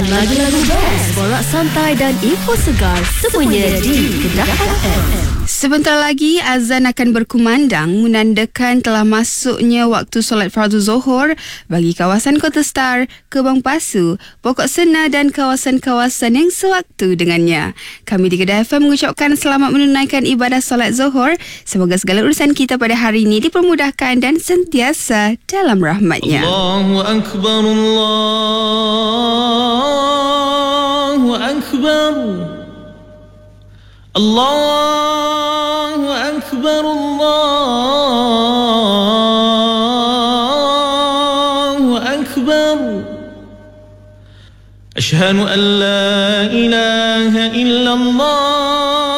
Dengarkan lagu-lagu best, borak santai dan info segar semuanya di Kedah FM. Sebentar lagi azan akan berkumandang menandakan telah masuknya waktu solat fardu Zuhur bagi kawasan Kota Star, Kebang Pasu, Pokok Sena dan kawasan-kawasan yang sewaktu dengannya. Kami di Kedah FM mengucapkan selamat menunaikan ibadah solat Zuhur. Semoga segala urusan kita pada hari ini dipermudahkan dan sentiasa dalam rahmat-Nya. Allahu Akbar, Allahu Akbar, Allahu Akbar, Allahu Akbar. Ashhadu an la ilaha illallah